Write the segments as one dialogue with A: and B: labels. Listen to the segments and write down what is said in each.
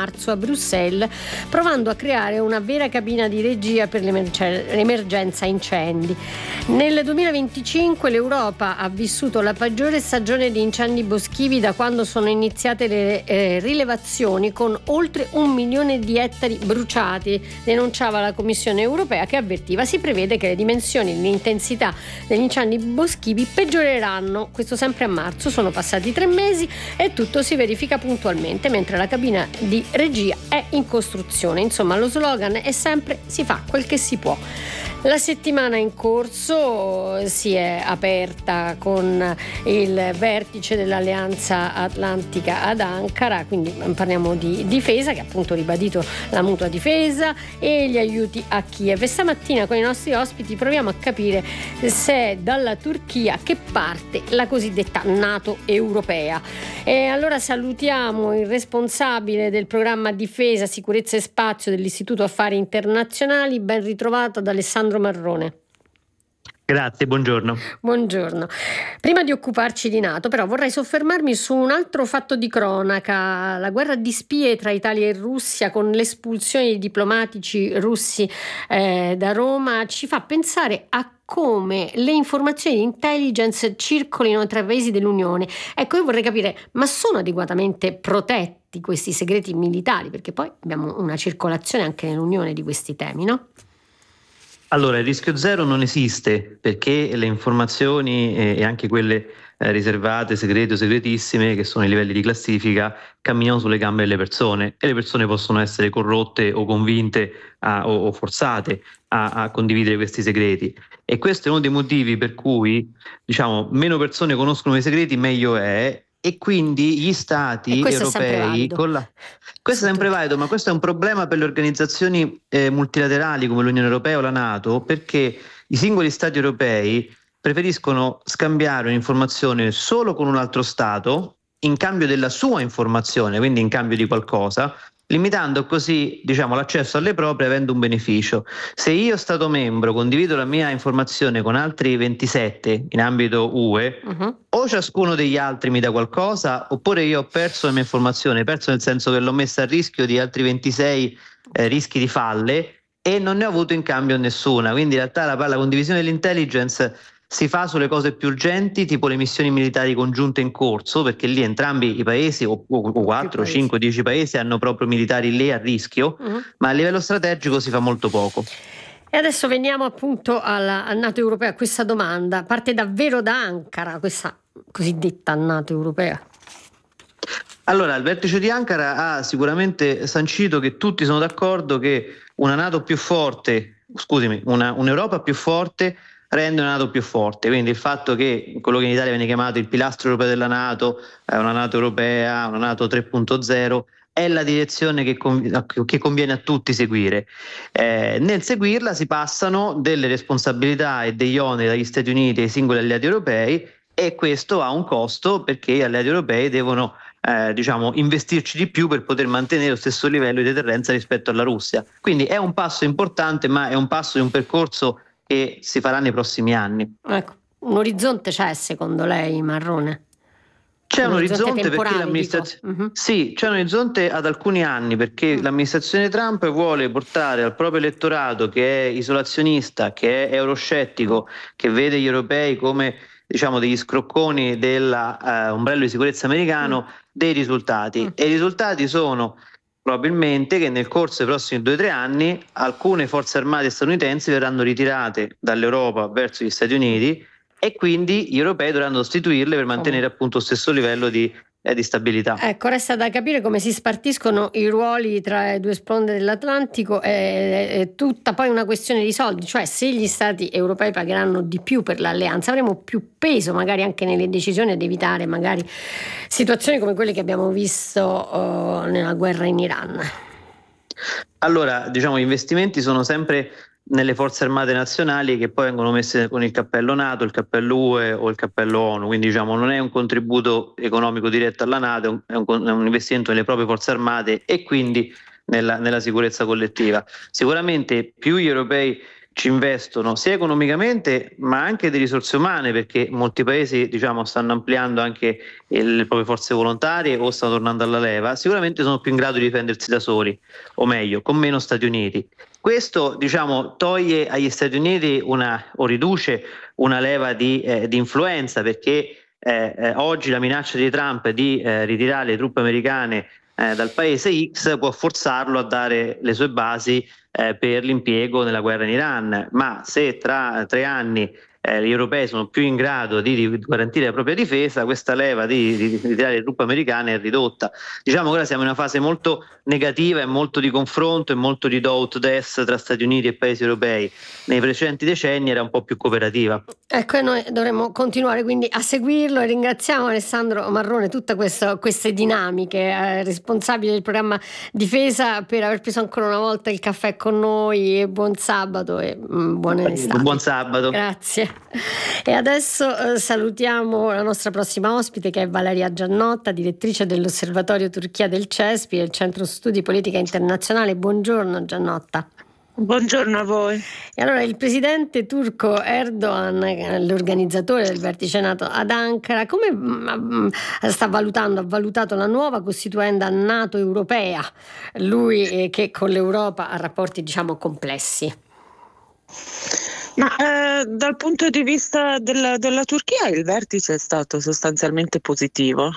A: marzo a Bruxelles, provando a creare una vera cabina di regia per l'emergenza incendi. Nel 2025 l'Europa ha vissuto la peggiore stagione di incendi boschivi da quando sono iniziate le rilevazioni, con oltre 1 milione di ettari bruciati, denunciava la Commissione europea, che avvertiva: si prevede che le dimensioni e l'intensità degli incendi boschivi peggioreranno. Questo sempre a marzo. Sono passati 3 mesi e tutto si verifica puntualmente, mentre la cabina di regia è in costruzione. Insomma, lo slogan è sempre: si fa quel che si può. La settimana in corso si è aperta con il vertice dell'Alleanza Atlantica ad Ankara, quindi parliamo di difesa, che ha appunto ribadito la mutua difesa e gli aiuti a Kiev. E stamattina con i nostri ospiti proviamo a capire se è dalla Turchia che parte la cosiddetta NATO europea. E allora salutiamo il responsabile del programma Difesa, Sicurezza e Spazio dell'Istituto Affari Internazionali. Ben ritrovato ad Alessandro Marrone.
B: Grazie, buongiorno.
A: Buongiorno. Prima di occuparci di NATO, però, vorrei soffermarmi su un altro fatto di cronaca: la guerra di spie tra Italia e Russia, con l'espulsione di diplomatici russi da Roma, ci fa pensare a come le informazioni di intelligence circolino tra i paesi dell'Unione. Ecco, io vorrei capire, ma sono adeguatamente protetti questi segreti militari? Perché poi abbiamo una circolazione anche nell'Unione di questi temi, no?
B: Allora, il rischio zero non esiste, perché le informazioni e anche quelle riservate, segrete o segretissime, che sono i livelli di classifica, camminano sulle gambe delle persone, e le persone possono essere corrotte o convinte o forzate a condividere questi segreti. E questo è uno dei motivi per cui, diciamo, meno persone conoscono i segreti, meglio è. E quindi gli stati europei, questo è sempre valido, ma questo è un problema per le organizzazioni multilaterali come l'Unione Europea o la NATO, perché i singoli stati europei preferiscono scambiare un'informazione solo con un altro stato in cambio della sua informazione, quindi in cambio di qualcosa, limitando così, diciamo, l'accesso alle proprie, avendo un beneficio. Se io, Stato membro, condivido la mia informazione con altri 27 in ambito UE, o ciascuno degli altri mi dà qualcosa, oppure io ho perso la mia informazione, perso nel senso che l'ho messa a rischio di altri 26 rischi di falle, e non ne ho avuto in cambio nessuna. Quindi in realtà la condivisione dell'intelligence si fa sulle cose più urgenti, tipo le missioni militari congiunte in corso, perché lì entrambi i paesi, o 4, 5, 10 paesi, hanno proprio militari lì a rischio, ma a livello strategico si fa molto poco.
A: E adesso veniamo appunto al NATO europea. Questa domanda parte davvero da Ankara, questa cosiddetta NATO europea?
B: Allora, il vertice di Ankara ha sicuramente sancito che tutti sono d'accordo che una NATO più forte, un'Europa più forte rende una NATO più forte. Quindi il fatto che quello che in Italia viene chiamato il pilastro europeo della NATO, una NATO europea, una NATO 3.0, è la direzione che conviene a tutti seguire. Nel seguirla si passano delle responsabilità e degli oneri dagli Stati Uniti ai singoli alleati europei, e questo ha un costo, perché gli alleati europei devono investirci di più per poter mantenere lo stesso livello di deterrenza rispetto alla Russia. Quindi è un passo importante, ma è un passo di un percorso che si farà nei prossimi anni.
A: Ecco, un orizzonte c'è secondo lei, Marrone?
B: C'è un orizzonte perché l'amministrazione sì, c'è un orizzonte ad alcuni anni, perché l'amministrazione Trump vuole portare al proprio elettorato, che è isolazionista, che è euroscettico, che vede gli europei come, diciamo, degli scrocconi dell'ombrello di sicurezza americano, dei risultati. E i risultati sono probabilmente che nel corso dei prossimi 2 o 3 anni alcune forze armate statunitensi verranno ritirate dall'Europa verso gli Stati Uniti, e quindi gli europei dovranno sostituirle per mantenere appunto lo stesso livello di stabilità.
A: Ecco, resta da capire come si spartiscono i ruoli tra le due sponde dell'Atlantico. È tutta poi una questione di soldi, cioè se gli stati europei pagheranno di più per l'alleanza, avremo più peso magari anche nelle decisioni ad evitare magari situazioni come quelle che abbiamo visto nella guerra in Iran.
B: Allora, diciamo, gli investimenti sono sempre nelle forze armate nazionali, che poi vengono messe con il cappello NATO, il cappello UE o il cappello ONU, quindi diciamo non è un contributo economico diretto alla NATO, è un investimento nelle proprie forze armate e quindi nella sicurezza collettiva. Sicuramente più gli europei ci investono sia economicamente ma anche di risorse umane, perché molti paesi stanno ampliando anche le proprie forze volontarie o stanno tornando alla leva, sicuramente sono più in grado di difendersi da soli, o meglio, con meno Stati Uniti. Questo toglie agli Stati Uniti o riduce una leva di influenza, perché oggi la minaccia di Trump di ritirare le truppe americane dal paese X può forzarlo a dare le sue basi per l'impiego nella guerra in Iran, ma se tra 3 anni gli europei sono più in grado di garantire la propria difesa, questa leva di ritirare le truppe americane è ridotta. Che ora siamo in una fase molto negativa e molto di confronto e molto di do ut des tra Stati Uniti e paesi europei. Nei precedenti decenni era un po' più cooperativa.
A: Ecco, e noi dovremmo continuare quindi a seguirlo, e ringraziamo Alessandro Marrone, tutte queste dinamiche, responsabile del programma Difesa, per aver preso ancora una volta il caffè con noi. Buon sabato e buona estate.
B: Buon sabato.
A: Grazie. E adesso salutiamo la nostra prossima ospite, che è Valeria Giannotta, direttrice dell'Osservatorio Turchia del CESPI, del Centro Studi Politica Internazionale. Buongiorno Giannotta.
C: Buongiorno a voi.
A: E allora, il presidente turco Erdogan, l'organizzatore del vertice NATO ad Ankara, come ha valutato la nuova costituenda NATO europea, lui che con l'Europa ha rapporti complessi?
C: Ma dal punto di vista della Turchia il vertice è stato sostanzialmente positivo.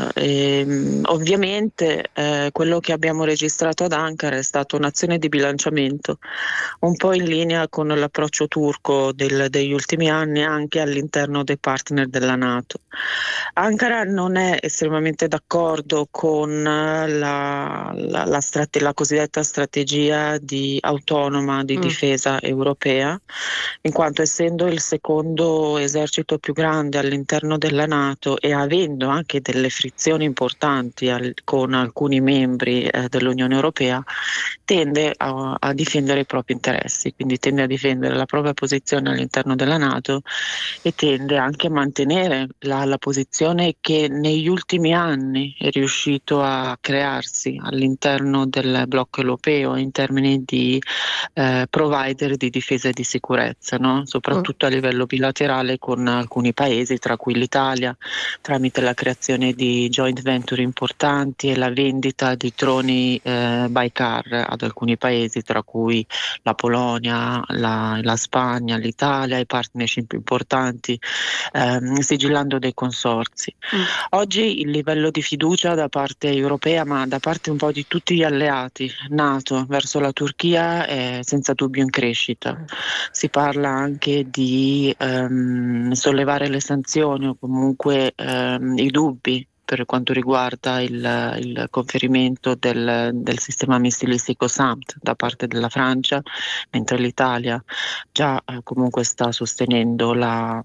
C: Ovviamente quello che abbiamo registrato ad Ankara è stata un'azione di bilanciamento, un po' in linea con l'approccio turco degli ultimi anni anche all'interno dei partner della NATO. Ankara non è estremamente d'accordo con la cosiddetta strategia autonoma di difesa europea, in quanto essendo il secondo esercito più grande all'interno della NATO e avendo anche delle frizioni importanti con alcuni membri dell'Unione Europea, tende a difendere i propri interessi, quindi tende a difendere la propria posizione all'interno della NATO e tende anche a mantenere la posizione che negli ultimi anni è riuscito a crearsi all'interno del blocco europeo in termini di provider di difesa e di sicurezza, no? Soprattutto a livello bilaterale con alcuni paesi, tra cui l'Italia, tramite la creazione di joint venture importanti e la vendita di droni Baykar ad alcuni paesi, tra cui la Polonia, la Spagna, l'Italia, e partnership importanti, sigillando dei consorzi. Oggi il livello di fiducia da parte europea, ma da parte un po' di tutti gli alleati NATO verso la Turchia, è senza dubbio in crescita. Si parla anche di sollevare le sanzioni o comunque i dubbi per quanto riguarda il conferimento del sistema missilistico SAMT da parte della Francia, mentre l'Italia già comunque sta sostenendo la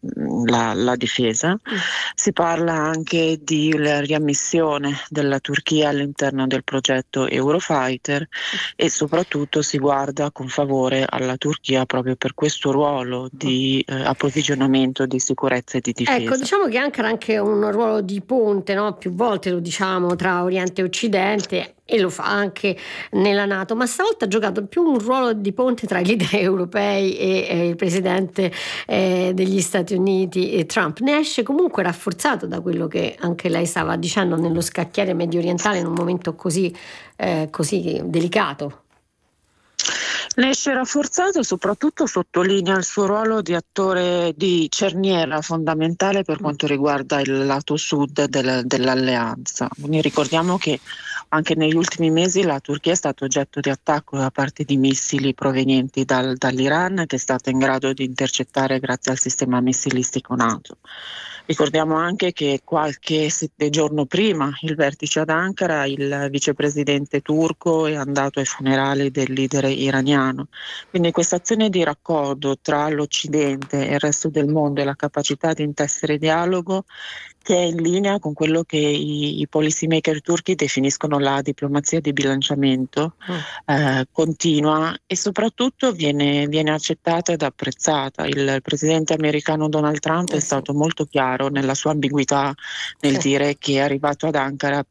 C: difesa. Si parla anche di riammissione della Turchia all'interno del progetto Eurofighter e soprattutto si guarda con favore alla Turchia proprio per questo ruolo di approvvigionamento di sicurezza e di difesa.
A: Ecco, diciamo che Ankara ha anche un ruolo di ponte, no? Più volte lo diciamo, tra Oriente e Occidente, e lo fa anche nella NATO, ma stavolta ha giocato più un ruolo di ponte tra i leader europei e il presidente degli Stati Uniti, Trump. Ne esce comunque rafforzato da quello che anche lei stava dicendo nello scacchiere medio orientale, in un momento così delicato.
C: Ne esce rafforzato, soprattutto sottolinea il suo ruolo di attore di cerniera fondamentale per quanto riguarda il lato sud dell'alleanza. Quindi ricordiamo che anche negli ultimi mesi la Turchia è stata oggetto di attacco da parte di missili provenienti dall'Iran, che è stata in grado di intercettare grazie al sistema missilistico NATO. Ricordiamo anche che qualche giorno prima il vertice ad Ankara, il vicepresidente turco è andato ai funerali del leader iraniano. Quindi questa azione di raccordo tra l'Occidente e il resto del mondo e la capacità di intessere dialogo, che è in linea con quello che i policy maker turchi definiscono la diplomazia di bilanciamento, continua e soprattutto viene accettata ed apprezzata. Il presidente americano Donald Trump è stato molto chiaro nella sua ambiguità nel dire che è arrivato ad Ankara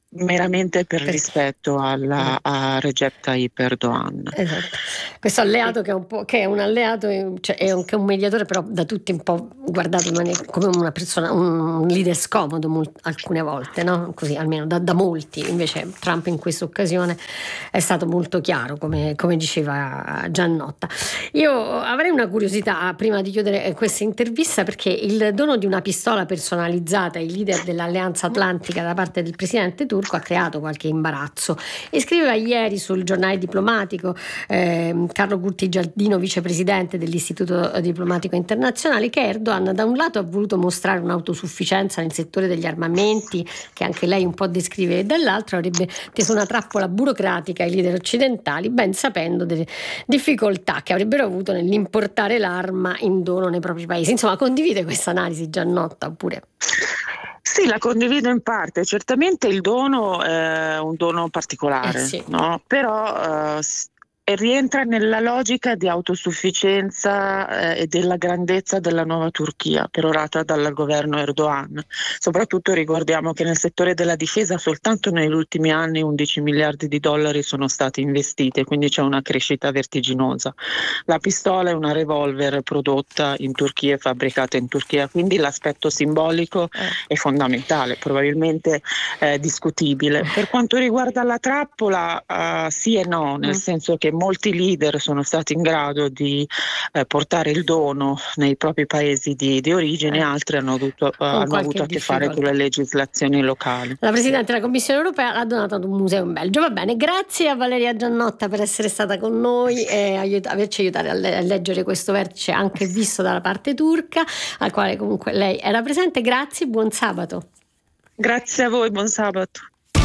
C: meramente per rispetto a Recep Tayyip Erdogan.
A: Esatto. Questo alleato che è un alleato, cioè è anche un mediatore, però da tutti un po' guardato come una persona, un leader scomodo alcune volte, no? Così almeno da molti. Invece Trump in questa occasione è stato molto chiaro, come diceva Giannotta. Io avrei una curiosità prima di chiudere questa intervista, perché il dono di una pistola personalizzata ai leader dell'Alleanza Atlantica da parte del presidente turco ha creato qualche imbarazzo. E scriveva ieri sul giornale diplomatico Carlo Curti Giardino, vicepresidente dell'Istituto Diplomatico Internazionale, che Erdogan da un lato ha voluto mostrare un'autosufficienza nel settore degli armamenti, che anche lei un po' descrive, e dall'altro avrebbe teso una trappola burocratica ai leader occidentali, ben sapendo delle difficoltà che avrebbero avuto nell'importare l'arma in dono nei propri paesi. Insomma, condivide questa analisi, Giannotta, oppure?
C: Sì, la condivido in parte. Certamente il dono è un dono particolare,
A: sì.
C: No? Però rientra nella logica di autosufficienza e della grandezza della nuova Turchia perorata dal governo Erdogan. Soprattutto ricordiamo che nel settore della difesa soltanto negli ultimi anni 11 miliardi di dollari sono stati investiti, quindi c'è una crescita vertiginosa. La pistola è una revolver prodotta in Turchia e fabbricata in Turchia, quindi l'aspetto simbolico è fondamentale, probabilmente discutibile. Per quanto riguarda la trappola, sì e no, nel senso che molti leader sono stati in grado di portare il dono nei propri paesi di origine, altri hanno avuto a che fare con le legislazioni locali.
A: La Presidente della Commissione Europea l'ha donata ad un museo in Belgio. Va bene, grazie a Valeria Giannotta per essere stata con noi e averci aiutato a leggere questo vertice anche visto dalla parte turca, al quale comunque lei era presente. Grazie, buon sabato.
C: Grazie a voi, buon sabato.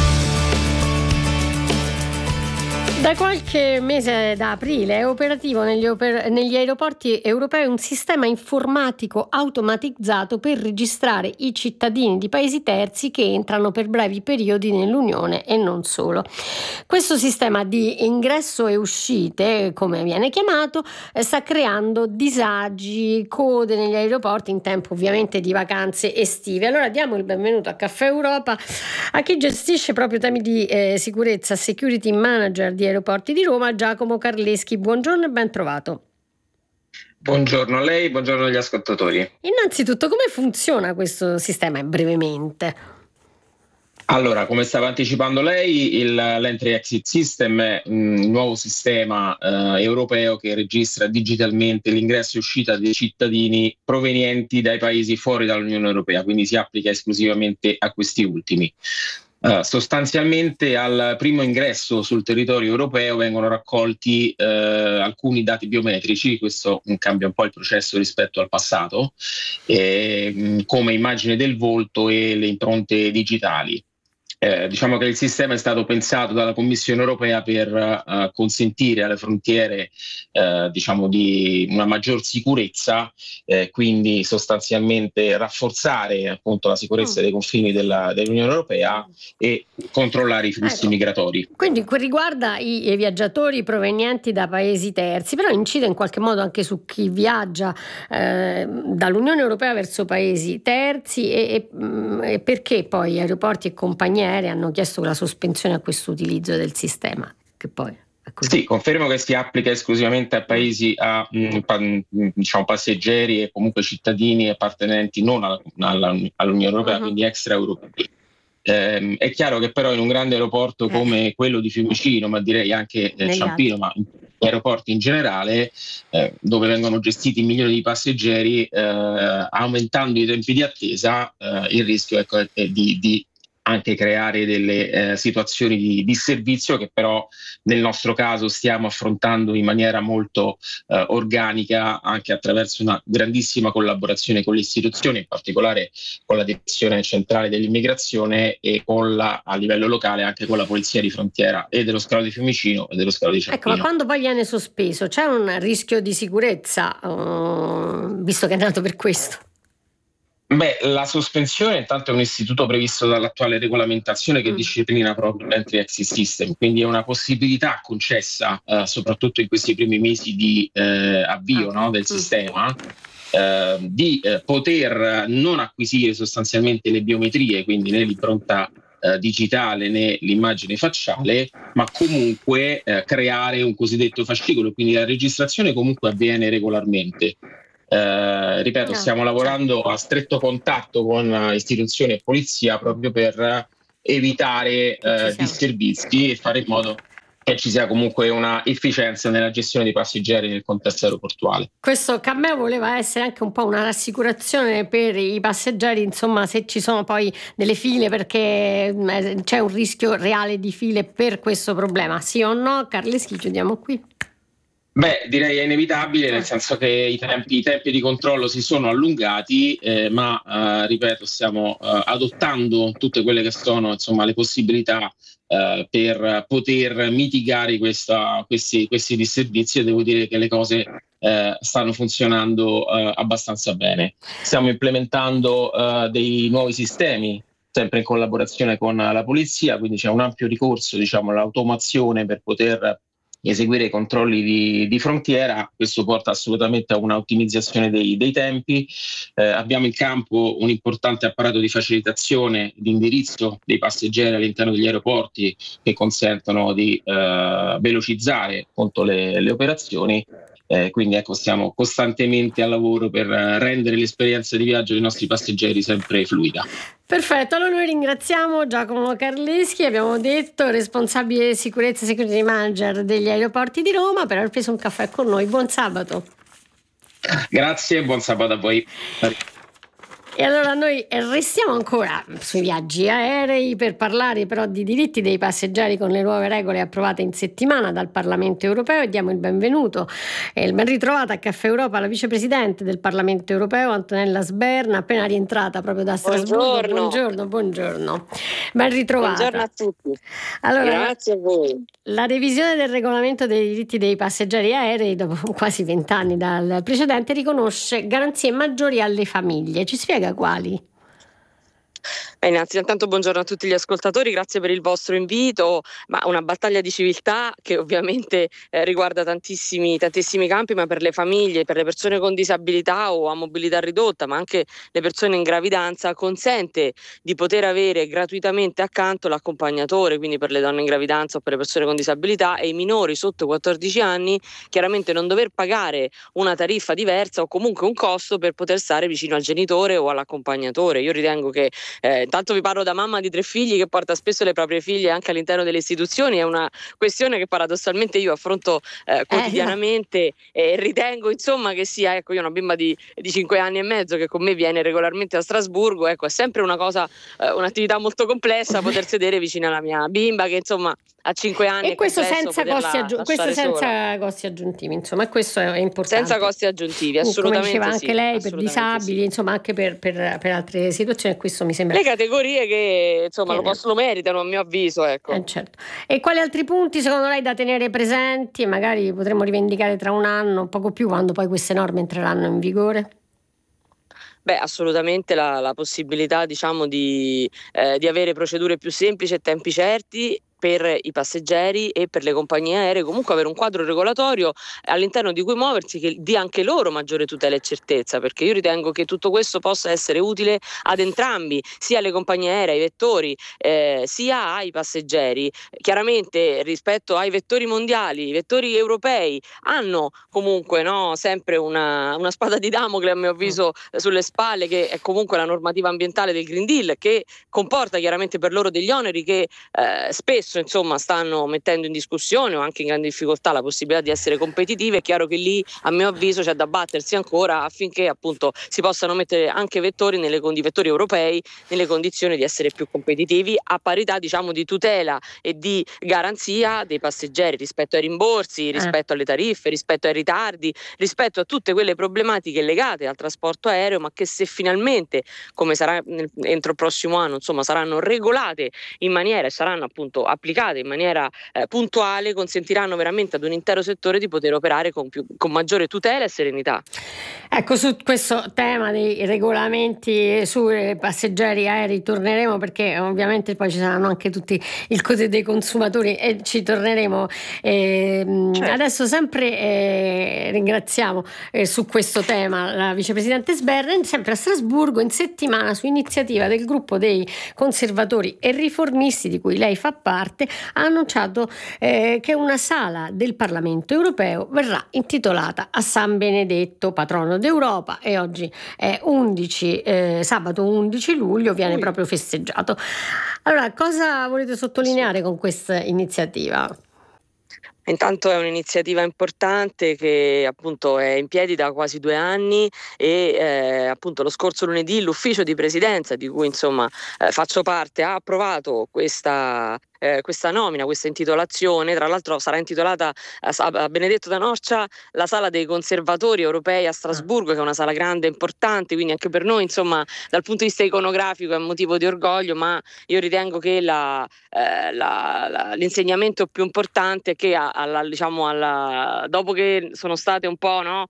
A: Da qualche mese, da aprile, è operativo negli aeroporti europei un sistema informatico automatizzato per registrare i cittadini di paesi terzi che entrano per brevi periodi nell'Unione e non solo. Questo sistema di ingresso e uscite, come viene chiamato, sta creando disagi, code negli aeroporti in tempo ovviamente di vacanze estive. Allora diamo il benvenuto a Caffè Europa a chi gestisce proprio temi di sicurezza, security manager di Aeroporti di Roma, Giacomo Carleschi. Buongiorno e ben trovato.
D: Buongiorno a lei, buongiorno agli ascoltatori.
A: Innanzitutto, come funziona questo sistema brevemente?
D: Allora, come stava anticipando lei, l'Entry Exit System è un nuovo sistema europeo che registra digitalmente l'ingresso e uscita dei cittadini provenienti dai paesi fuori dall'Unione Europea, quindi si applica esclusivamente a questi ultimi. Sostanzialmente al primo ingresso sul territorio europeo vengono raccolti alcuni dati biometrici, questo cambia un po' il processo rispetto al passato, come immagine del volto e le impronte digitali. Diciamo che il sistema è stato pensato dalla Commissione europea per consentire alle frontiere di una maggior sicurezza, quindi sostanzialmente rafforzare appunto la sicurezza dei confini dell'Unione Europea e controllare i flussi migratori.
A: Quindi riguarda i viaggiatori provenienti da paesi terzi, però incide in qualche modo anche su chi viaggia dall'Unione Europea verso paesi terzi e perché poi aeroporti e compagnie aeree hanno chiesto la sospensione a questo utilizzo del sistema, che poi
D: sì, confermo che si applica esclusivamente a paesi passeggeri e comunque cittadini appartenenti non all'Unione Europea, quindi extraeuropei. È chiaro che però in un grande aeroporto come quello di Fiumicino, ma direi anche Ciampino, ma aeroporti in generale, dove vengono gestiti milioni di passeggeri, aumentando i tempi di attesa, il rischio è di anche creare delle situazioni di disservizio che però nel nostro caso stiamo affrontando in maniera molto organica, anche attraverso una grandissima collaborazione con le istituzioni, in particolare con la Direzione Centrale dell'Immigrazione e a livello locale anche con la Polizia di Frontiera e dello Scalo di Fiumicino e dello Scalo di Ciampino.
A: Ecco, ma quando poi viene sospeso c'è un rischio di sicurezza, visto che è nato per questo?
D: Beh, la sospensione intanto è un istituto previsto dall'attuale regolamentazione che disciplina proprio l'Entry Exit System, quindi è una possibilità concessa soprattutto in questi primi mesi di avvio del sistema di poter non acquisire sostanzialmente le biometrie, quindi né l'impronta digitale né l'immagine facciale, ma comunque creare un cosiddetto fascicolo, quindi la registrazione comunque avviene regolarmente. Ripeto, stiamo lavorando a stretto contatto con istituzioni e polizia proprio per evitare disservizi e fare in modo che ci sia comunque una efficienza nella gestione dei passeggeri nel contesto aeroportuale.
A: Questo che a me voleva essere anche un po' una rassicurazione per i passeggeri, insomma, se ci sono poi delle file, perché c'è un rischio reale di file per questo problema, sì o no? Carleschi, chiudiamo qui.
D: Beh, direi è inevitabile, nel senso che i tempi di controllo si sono allungati, ma ripeto, stiamo adottando tutte quelle che sono, insomma, le possibilità per poter mitigare questi disservizi, e devo dire che le cose stanno funzionando abbastanza bene. Stiamo implementando dei nuovi sistemi, sempre in collaborazione con la polizia, quindi c'è un ampio ricorso, diciamo, all'automazione per poter eseguire i controlli di frontiera. Questo porta assolutamente a un'ottimizzazione dei tempi. Abbiamo in campo un importante apparato di facilitazione di indirizzo dei passeggeri all'interno degli aeroporti, che consentono di velocizzare appunto le operazioni. Quindi ecco, stiamo costantemente al lavoro per rendere l'esperienza di viaggio dei nostri passeggeri sempre fluida.
A: Perfetto, allora noi ringraziamo Giacomo Carleschi, abbiamo detto responsabile sicurezza e security manager degli aeroporti di Roma, per aver preso un caffè con noi. Buon sabato.
D: Grazie, buon sabato a voi.
A: E allora noi restiamo ancora sui viaggi aerei per parlare però di diritti dei passeggeri con le nuove regole approvate in settimana dal Parlamento Europeo, e diamo il benvenuto e il ben ritrovata a Caffè Europa alla vicepresidente del Parlamento Europeo Antonella Sberna, appena rientrata proprio da Strasburgo. Buongiorno. Ben ritrovata.
E: Buongiorno a tutti.
A: Allora,
E: grazie a voi.
A: La revisione del regolamento dei diritti dei passeggeri aerei, dopo quasi 20 anni dal precedente, riconosce garanzie maggiori alle famiglie. Ci spiega quali?
E: Innanzitutto buongiorno a tutti gli ascoltatori, grazie per il vostro invito, ma una battaglia di civiltà che ovviamente riguarda tantissimi campi, ma per le famiglie, per le persone con disabilità o a mobilità ridotta, ma anche le persone in gravidanza, consente di poter avere gratuitamente accanto l'accompagnatore, quindi per le donne in gravidanza o per le persone con disabilità, e i minori sotto 14 anni chiaramente non dover pagare una tariffa diversa o comunque un costo per poter stare vicino al genitore o all'accompagnatore. Io ritengo che intanto vi parlo da mamma di 3 figli che porta spesso le proprie figlie anche all'interno delle istituzioni, è una questione che paradossalmente io affronto quotidianamente, e ritengo insomma che sia, ecco, io ho una bimba di 5 anni e mezzo che con me viene regolarmente a Strasburgo, ecco, è sempre una cosa, un'attività molto complessa poter sedere vicino alla mia bimba che insomma a 5 anni,
A: e questo senza costi aggiuntivi, insomma, e questo è importante.
E: Senza costi aggiuntivi, assolutamente.
A: Come diceva anche lei, per disabili, insomma, anche per altre situazioni, questo mi sembra.
E: Le categorie che insomma lo meritano, a mio avviso, ecco.
A: Certo. E quali altri punti secondo lei da tenere presenti e magari potremo rivendicare tra un anno, poco più, quando poi queste norme entreranno in vigore?
E: Beh, assolutamente la possibilità, diciamo, di avere procedure più semplici e tempi certi per i passeggeri e per le compagnie aeree, comunque avere un quadro regolatorio all'interno di cui muoversi che dia anche loro maggiore tutela e certezza, perché io ritengo che tutto questo possa essere utile ad entrambi, sia alle compagnie aeree, ai vettori, sia ai passeggeri. Chiaramente rispetto ai vettori mondiali, i vettori europei hanno comunque sempre una spada di Damocle, a mio avviso, sulle spalle, che è comunque la normativa ambientale del Green Deal, che comporta chiaramente per loro degli oneri che spesso insomma stanno mettendo in discussione o anche in grande difficoltà la possibilità di essere competitivi. È chiaro che lì, a mio avviso, c'è da battersi ancora affinché appunto si possano mettere anche vettori europei nelle condizioni di essere più competitivi, a parità, diciamo, di tutela e di garanzia dei passeggeri rispetto ai rimborsi, rispetto alle tariffe, rispetto ai ritardi, rispetto a tutte quelle problematiche legate al trasporto aereo, ma che se finalmente, come sarà entro il prossimo anno, insomma, saranno regolate in maniera e saranno appunto applicate in maniera puntuale consentiranno veramente ad un intero settore di poter operare con maggiore tutela e serenità.
A: Ecco, su questo tema dei regolamenti sui passeggeri aerei torneremo, perché ovviamente poi ci saranno anche tutti il coso dei consumatori e ci torneremo. Certo. Adesso sempre ringraziamo su questo tema la vicepresidente Sberna, sempre a Strasburgo in settimana, su iniziativa del gruppo dei conservatori e riformisti di cui lei fa parte, ha annunciato che una sala del Parlamento europeo verrà intitolata a San Benedetto, patrono d'Europa, e oggi è sabato 11 luglio viene proprio festeggiato. Allora, cosa volete sottolineare con questa iniziativa?
E: Intanto è un'iniziativa importante che appunto è in piedi da quasi 2 anni e appunto lo scorso lunedì l'ufficio di presidenza, di cui insomma faccio parte, ha approvato questa nomina, questa intitolazione. Tra l'altro sarà intitolata a Benedetto da Norcia la sala dei conservatori europei a Strasburgo, che è una sala grande e importante, quindi anche per noi insomma dal punto di vista iconografico è un motivo di orgoglio, ma io ritengo che l'insegnamento più importante è che dopo che sono state un po' non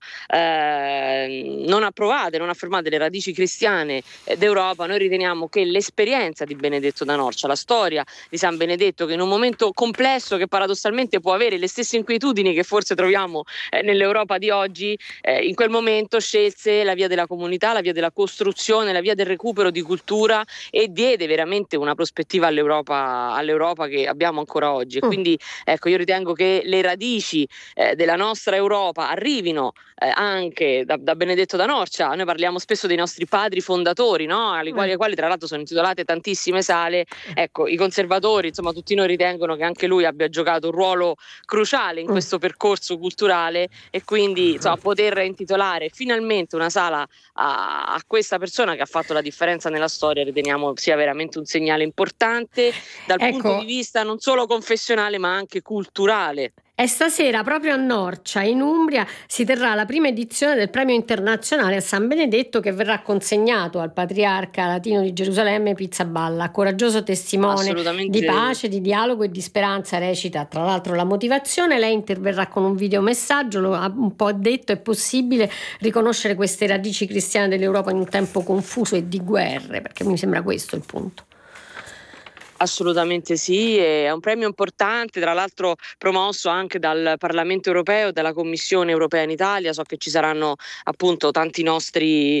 E: approvate, non affermate le radici cristiane d'Europa, noi riteniamo che l'esperienza di Benedetto da Norcia, la storia di San Benedetto, che in un momento complesso, che paradossalmente può avere le stesse inquietudini che forse troviamo nell'Europa di oggi, in quel momento scelse la via della comunità, la via della costruzione, la via del recupero di cultura, e diede veramente una prospettiva all'Europa che abbiamo ancora oggi. E quindi ecco, io ritengo che le radici della nostra Europa arrivino anche da Benedetto da Norcia. Noi parliamo spesso dei nostri padri fondatori, no? Ai quali tra l'altro sono intitolate tantissime sale. Ecco, i conservatori, insomma tutti noi ritengono che anche lui abbia giocato un ruolo cruciale in questo percorso culturale, e quindi insomma poter intitolare finalmente una sala a questa persona che ha fatto la differenza nella storia riteniamo sia veramente un segnale importante dal punto di vista non solo confessionale ma anche culturale.
A: E stasera proprio a Norcia, in Umbria, si terrà la prima edizione del premio internazionale a San Benedetto, che verrà consegnato al patriarca latino di Gerusalemme Pizzaballa, coraggioso testimone di pace, di dialogo e di speranza, recita tra l'altro la motivazione. Lei interverrà con un videomessaggio, lo ha un po' detto: è possibile riconoscere queste radici cristiane dell'Europa in un tempo confuso e di guerre, perché mi sembra questo il punto.
E: Assolutamente sì, è un premio importante, tra l'altro promosso anche dal Parlamento europeo e dalla Commissione europea in Italia. So che ci saranno appunto tanti nostri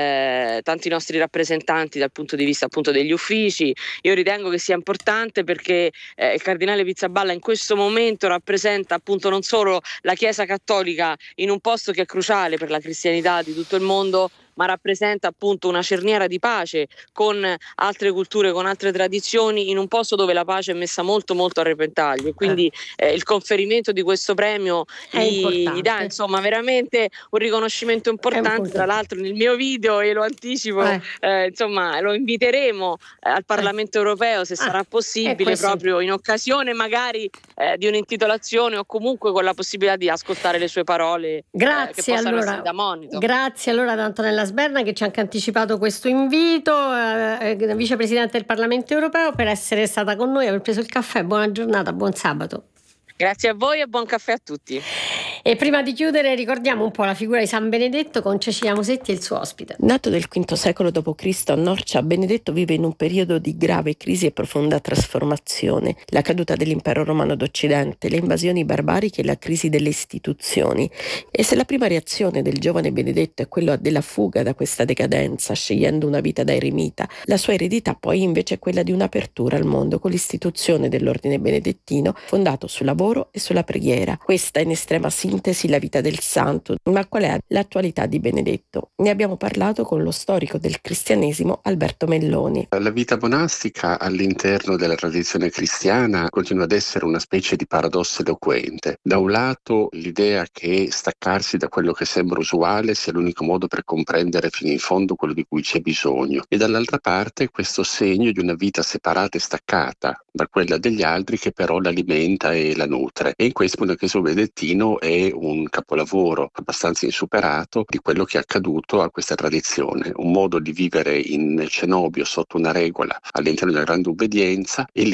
E: rappresentanti dal punto di vista appunto degli uffici. Io ritengo che sia importante perché il cardinale Pizzaballa in questo momento rappresenta appunto non solo la Chiesa cattolica in un posto che è cruciale per la cristianità di tutto il mondo, ma rappresenta appunto una cerniera di pace con altre culture, con altre tradizioni, in un posto dove la pace è messa molto molto a repentaglio. Quindi il conferimento di questo premio gli dà insomma veramente un riconoscimento importante. Tra l'altro nel mio video, e lo anticipo, insomma lo inviteremo al Parlamento europeo, se sarà possibile, proprio in occasione magari di un'intitolazione o comunque con la possibilità di ascoltare le sue parole.
A: Grazie,
E: che possano essere da monito.
A: Grazie allora ad Antonella Sberna, che ci ha anche anticipato questo invito, vicepresidente del Parlamento europeo, per essere stata con noi, aver preso il caffè. Buona giornata, buon sabato.
E: Grazie a voi e buon caffè a tutti.
A: E prima di chiudere ricordiamo un po' la figura di San Benedetto con Cecilia Musetti e il suo ospite.
F: Nato nel V secolo d.C. a Norcia, Benedetto vive in un periodo di grave crisi e profonda trasformazione. La caduta dell'impero romano d'Occidente, le invasioni barbariche e la crisi delle istituzioni. E se la prima reazione del giovane Benedetto è quella della fuga da questa decadenza, scegliendo una vita da eremita, la sua eredità poi invece è quella di un'apertura al mondo con l'istituzione dell'ordine benedettino fondato sul lavoro e sulla preghiera. Questa in estrema sintesi la vita del santo. Ma qual è l'attualità di Benedetto? Ne abbiamo parlato con lo storico del cristianesimo Alberto Melloni.
G: La vita monastica all'interno della tradizione cristiana continua ad essere una specie di paradosso eloquente. Da un lato l'idea che staccarsi da quello che sembra usuale sia l'unico modo per comprendere fino in fondo quello di cui c'è bisogno, e dall'altra parte questo segno di una vita separata e staccata da quella degli altri, che però l'alimenta e la nutre. E in questo il Chiesa benedettino è un capolavoro abbastanza insuperato di quello che è accaduto a questa tradizione, un modo di vivere in cenobio sotto una regola all'interno della grande obbedienza, e lì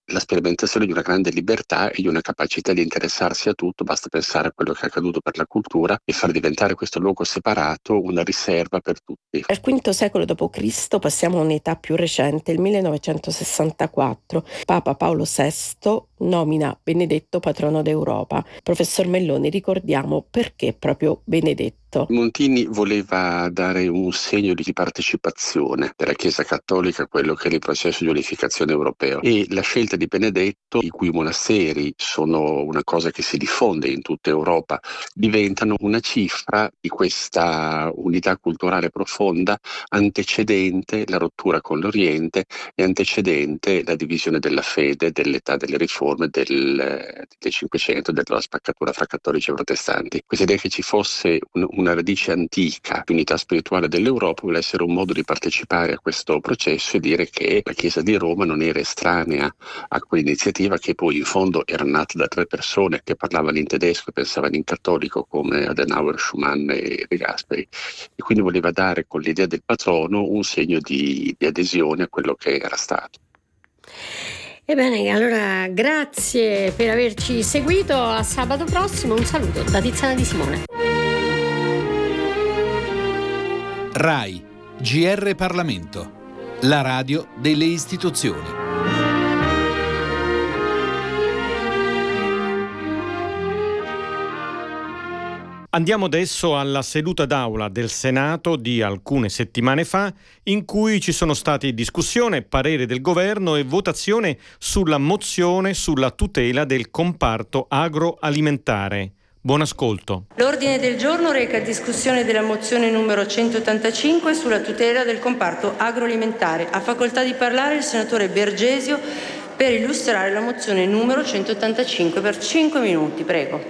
G: la sperimentazione di una grande libertà e di una capacità di interessarsi a tutto. Basta pensare a quello che è accaduto per la cultura e far diventare questo luogo separato una riserva per tutti.
F: Al V secolo d.C. passiamo a un'età più recente, il 1964. Papa Paolo VI nomina Benedetto patrono d'Europa. Professor Melloni, ricordiamo perché proprio Benedetto.
G: Montini voleva dare un segno di partecipazione della Chiesa Cattolica a quello che è il processo di unificazione europeo, e la scelta di Benedetto, i cui monasteri sono una cosa che si diffonde in tutta Europa, diventano una cifra di questa unità culturale profonda, antecedente la rottura con l'Oriente e antecedente la divisione della fede, dell'età delle riforme, del Cinquecento, della spaccatura fra cattolici e protestanti. Questa idea che ci fosse una radice antica di unità spirituale dell'Europa vuole essere un modo di partecipare a questo processo e dire che la Chiesa di Roma non era estranea a quell'iniziativa, che poi in fondo era nata da 3 persone che parlavano in tedesco e pensavano in cattolico, come Adenauer, Schumann e De Gasperi, e quindi voleva dare con l'idea del patrono un segno di adesione a quello che era stato.
A: Ebbene, allora grazie per averci seguito, a sabato prossimo, un saluto da Tiziana Di Simone.
H: RAI, GR Parlamento, la radio delle istituzioni.
I: Andiamo adesso alla seduta d'aula del Senato di alcune settimane fa, in cui ci sono stati discussione, parere del governo e votazione sulla mozione sulla tutela del comparto agroalimentare. Buon ascolto.
J: L'ordine del giorno reca discussione della mozione numero 185 sulla tutela del comparto agroalimentare. Ha facoltà di parlare il senatore Bergesio per illustrare la mozione numero 185 per 5 minuti. Prego.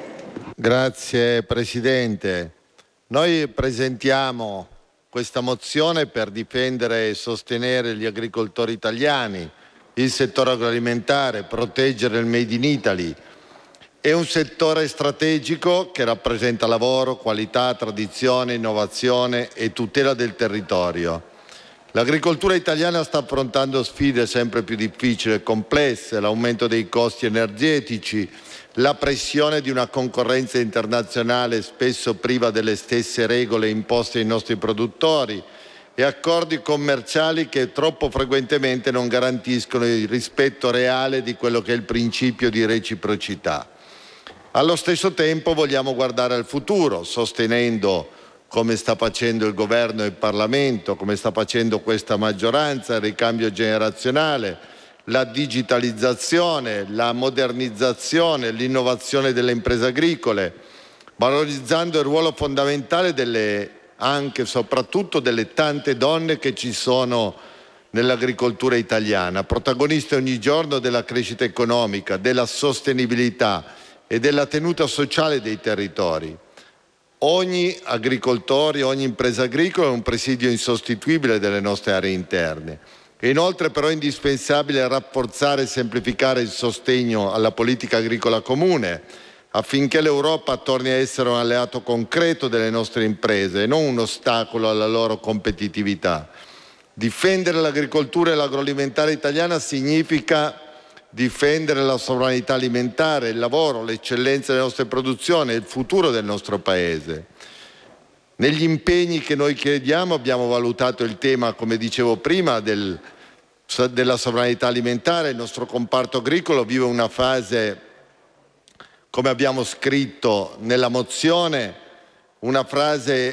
K: Grazie Presidente. Noi presentiamo questa mozione per difendere e sostenere gli agricoltori italiani, il settore agroalimentare, proteggere il Made in Italy. È un settore strategico che rappresenta lavoro, qualità, tradizione, innovazione e tutela del territorio. L'agricoltura italiana sta affrontando sfide sempre più difficili e complesse, l'aumento dei costi energetici, la pressione di una concorrenza internazionale spesso priva delle stesse regole imposte ai nostri produttori e accordi commerciali che troppo frequentemente non garantiscono il rispetto reale di quello che è il principio di reciprocità. Allo stesso tempo vogliamo guardare al futuro, sostenendo, come sta facendo il Governo e il Parlamento, come sta facendo questa maggioranza, il ricambio generazionale, la digitalizzazione, la modernizzazione, l'innovazione delle imprese agricole, valorizzando il ruolo fondamentale anche e soprattutto delle tante donne che ci sono nell'agricoltura italiana, protagoniste ogni giorno della crescita economica, della sostenibilità e della tenuta sociale dei territori. Ogni agricoltore, ogni impresa agricola è un presidio insostituibile delle nostre aree interne. È inoltre però indispensabile rafforzare e semplificare il sostegno alla politica agricola comune, affinché l'Europa torni a essere un alleato concreto delle nostre imprese e non un ostacolo alla loro competitività. Difendere l'agricoltura e l'agroalimentare italiana significa difendere la sovranità alimentare, il lavoro, l'eccellenza delle nostre produzioni e il futuro del nostro Paese. Negli impegni che noi chiediamo abbiamo valutato il tema, come dicevo prima, della sovranità alimentare. Il nostro comparto agricolo vive una fase, come abbiamo scritto nella mozione, una fase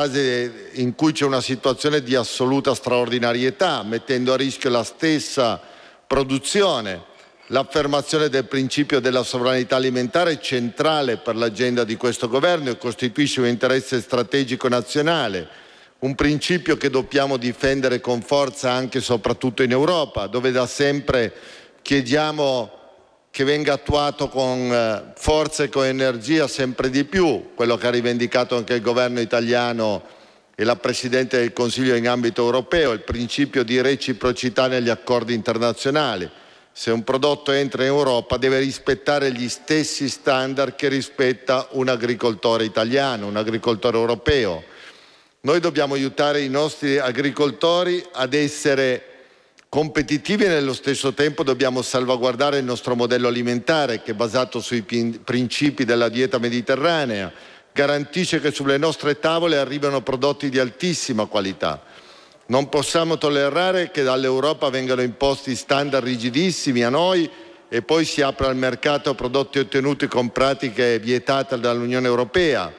K: in cui c'è una situazione di assoluta straordinarietà, mettendo a rischio la stessa produzione. L'affermazione del principio della sovranità alimentare è centrale per l'agenda di questo governo e costituisce un interesse strategico nazionale, un principio che dobbiamo difendere con forza anche e soprattutto in Europa, dove da sempre chiediamo che venga attuato con forza e con energia sempre di più quello che ha rivendicato anche il governo italiano e la Presidente del Consiglio in ambito europeo, il principio di reciprocità negli accordi internazionali. Se un prodotto entra in Europa deve rispettare gli stessi standard che rispetta un agricoltore italiano, un agricoltore europeo. Noi dobbiamo aiutare i nostri agricoltori ad essere competitivi, e nello stesso tempo dobbiamo salvaguardare il nostro modello alimentare, che è basato sui principi della dieta mediterranea, garantisce che sulle nostre tavole arrivano prodotti di altissima qualità. Non possiamo tollerare che dall'Europa vengano imposti standard rigidissimi a noi e poi si apra al mercato prodotti ottenuti con pratiche vietate dall'Unione Europea,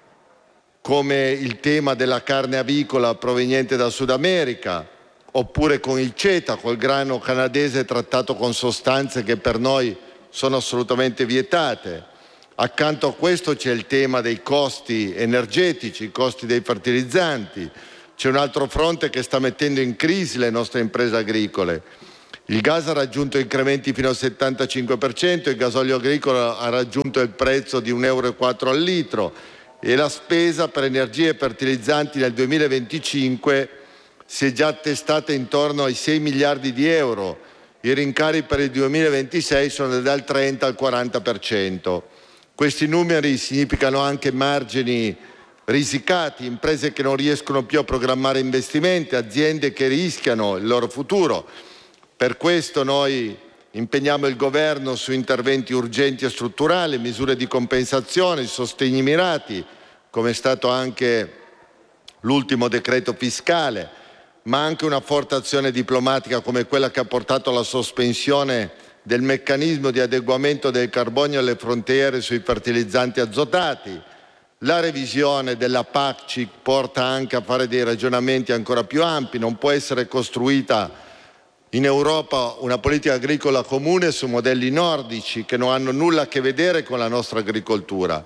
K: come il tema della carne avicola proveniente dal Sud America, oppure con il CETA, col grano canadese trattato con sostanze che per noi sono assolutamente vietate. Accanto a questo c'è il tema dei costi energetici, i costi dei fertilizzanti. C'è un altro fronte che sta mettendo in crisi le nostre imprese agricole. Il gas ha raggiunto incrementi fino al 75%, il gasolio agricolo ha raggiunto il prezzo di 1,04 € al litro e la spesa per energie e fertilizzanti nel 2025 si è già attestata intorno ai 6 miliardi di euro. I rincari per il 2026 sono dal 30 al 40%. Questi numeri significano anche margini risicati, imprese che non riescono più a programmare investimenti, aziende che rischiano il loro futuro. Per questo noi impegniamo il Governo su interventi urgenti e strutturali, misure di compensazione, sostegni mirati, come è stato anche l'ultimo decreto fiscale, ma anche una forte azione diplomatica come quella che ha portato alla sospensione del meccanismo di adeguamento del carbonio alle frontiere sui fertilizzanti azotati. La revisione della PAC ci porta anche a fare dei ragionamenti ancora più ampi. Non può essere costruita in Europa una politica agricola comune su modelli nordici che non hanno nulla a che vedere con la nostra agricoltura.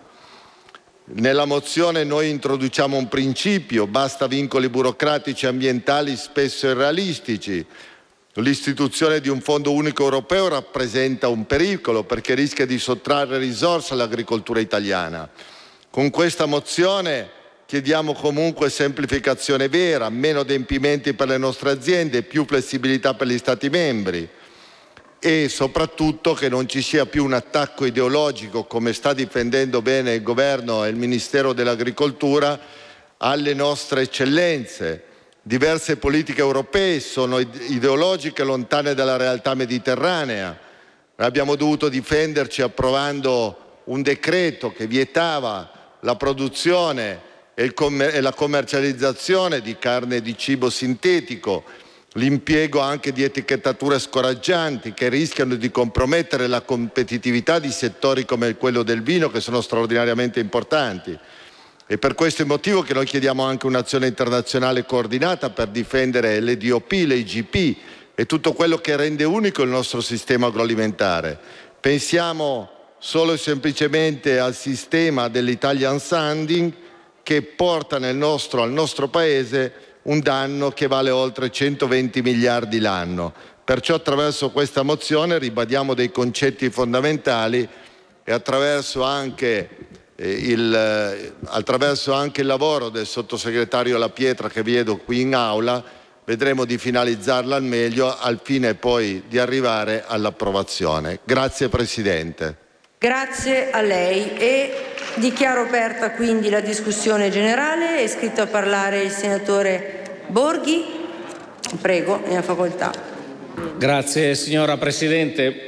K: Nella mozione noi introduciamo un principio: basta vincoli burocratici e ambientali spesso irrealistici. L'istituzione di un fondo unico europeo rappresenta un pericolo perché rischia di sottrarre risorse all'agricoltura italiana. Con questa mozione chiediamo comunque semplificazione vera, meno adempimenti per le nostre aziende, più flessibilità per gli Stati membri e soprattutto che non ci sia più un attacco ideologico, come sta difendendo bene il Governo e il Ministero dell'Agricoltura, alle nostre eccellenze. Diverse politiche europee sono ideologiche, lontane dalla realtà mediterranea. Abbiamo dovuto difenderci approvando un decreto che vietava la produzione e la commercializzazione di carne e di cibo sintetico, l'impiego anche di etichettature scoraggianti che rischiano di compromettere la competitività di settori come quello del vino, che sono straordinariamente importanti. E per questo motivo che noi chiediamo anche un'azione internazionale coordinata per difendere le DOP, le IGP e tutto quello che rende unico il nostro sistema agroalimentare. Pensiamo solo e semplicemente al sistema dell'Italian Sounding, che porta al nostro paese un danno che vale oltre 120 miliardi l'anno. Perciò attraverso questa mozione ribadiamo dei concetti fondamentali e attraverso anche il lavoro del sottosegretario La Pietra, che vedo qui in aula, vedremo di finalizzarla al meglio al fine poi di arrivare all'approvazione. Grazie Presidente.
J: Grazie a lei e dichiaro aperta quindi la discussione generale. È iscritto a parlare il senatore Borghi. Prego, ne ha facoltà.
L: Grazie signora Presidente.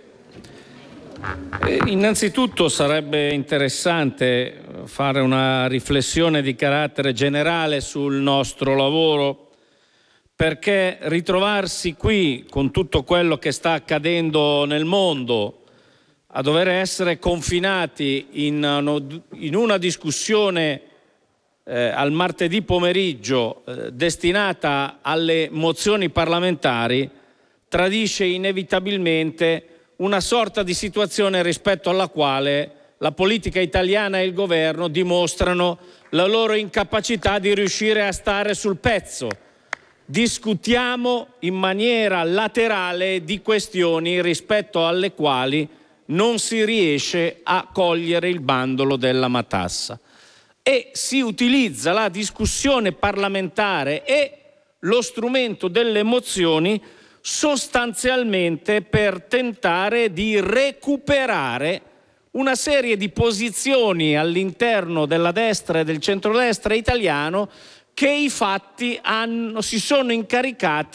L: Innanzitutto sarebbe interessante fare una riflessione di carattere generale sul nostro lavoro, perché ritrovarsi qui con tutto quello che sta accadendo nel mondo, a dover essere confinati in una discussione al martedì pomeriggio destinata alle mozioni parlamentari, tradisce inevitabilmente una sorta di situazione rispetto alla quale la politica italiana e il governo dimostrano la loro incapacità di riuscire a stare sul pezzo. Discutiamo in maniera laterale di questioni rispetto alle quali non si riesce a cogliere il bandolo della matassa e si utilizza la discussione parlamentare e lo strumento delle mozioni sostanzialmente per tentare di recuperare una serie di posizioni all'interno della destra e del centrodestra italiano che i fatti si sono incaricati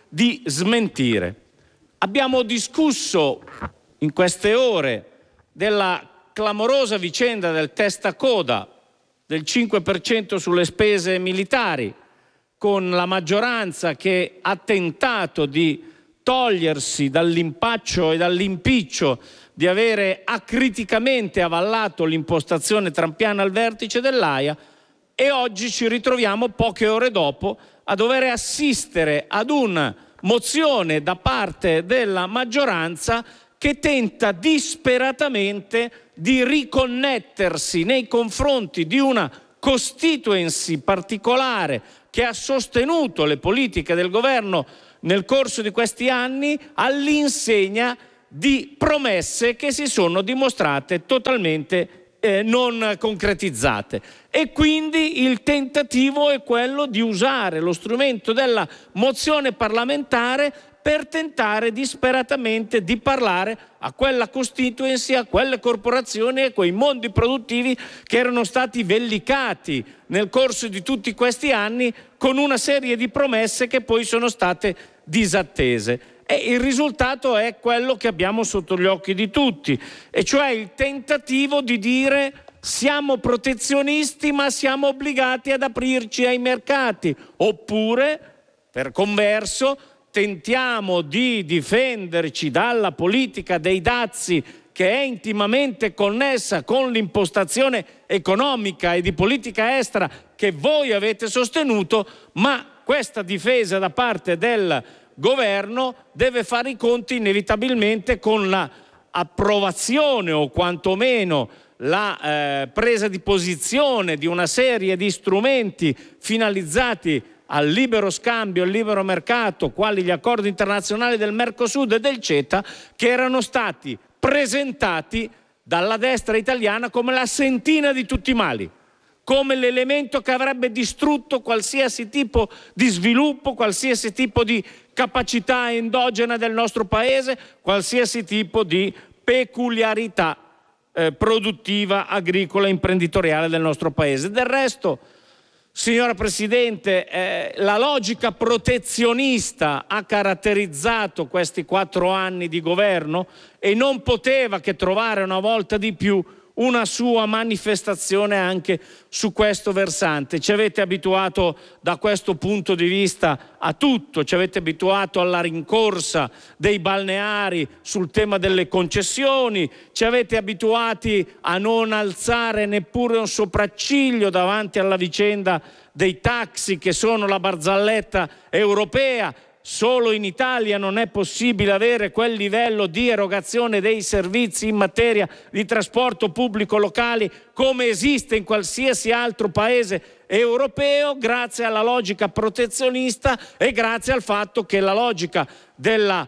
L: di smentire. Abbiamo discusso in queste ore della clamorosa vicenda del testacoda del 5% sulle spese militari, con la maggioranza che ha tentato di togliersi dall'impaccio e dall'impiccio di avere acriticamente avallato l'impostazione trumpiana al vertice dell'AIA, e oggi ci ritroviamo poche ore dopo a dover assistere ad una mozione da parte della maggioranza che tenta disperatamente di riconnettersi nei confronti di una constituency particolare che ha sostenuto le politiche del governo nel corso di questi anni, all'insegna di promesse che si sono dimostrate totalmente non concretizzate. E quindi il tentativo è quello di usare lo strumento della mozione parlamentare per tentare disperatamente di parlare a quella constituency, a quelle corporazioni e a quei mondi produttivi che erano stati vellicati nel corso di tutti questi anni con una serie di promesse che poi sono state disattese. E il risultato è quello che abbiamo sotto gli occhi di tutti, e cioè il tentativo di dire: siamo protezionisti ma siamo obbligati ad aprirci ai mercati, oppure, per converso, tentiamo di difenderci dalla politica dei dazi, che è intimamente connessa con l'impostazione economica e di politica estera che voi avete sostenuto, ma questa difesa da parte del governo deve fare i conti inevitabilmente con l'approvazione o quantomeno la presa di posizione di una serie di strumenti finalizzati al libero scambio, al libero mercato, quali gli accordi internazionali del Mercosur e del CETA, che erano stati presentati dalla destra italiana come la sentina di tutti i mali, come l'elemento che avrebbe distrutto qualsiasi tipo di sviluppo, qualsiasi tipo di capacità endogena del nostro paese, qualsiasi tipo di peculiarità produttiva, agricola, imprenditoriale del nostro paese. Del resto, signora Presidente, la logica protezionista ha caratterizzato questi 4 anni di governo e non poteva che trovare una volta di più una sua manifestazione anche su questo versante. Ci avete abituato da questo punto di vista a tutto, ci avete abituato alla rincorsa dei balneari sul tema delle concessioni, ci avete abituati a non alzare neppure un sopracciglio davanti alla vicenda dei taxi, che sono la barzelletta europea. Solo in Italia non è possibile avere quel livello di erogazione dei servizi in materia di trasporto pubblico locali come esiste in qualsiasi altro paese europeo, grazie alla logica protezionista e grazie al fatto che la logica della